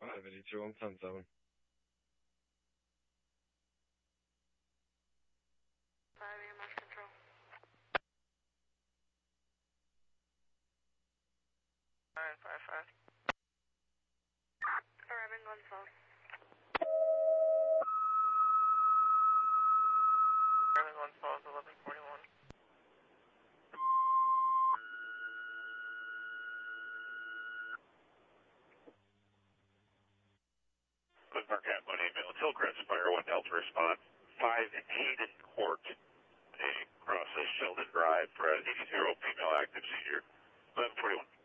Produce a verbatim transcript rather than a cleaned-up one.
seventy-two on ten seven. five E M S control. nine five five. Arriving on south. Arriving on south, eleven forty-one. Click Marquette, one email. Hillcrest Fire, one Delta response. five Hayden Court. A process Sheldon Drive for a eighty female active senior. eleven forty-one.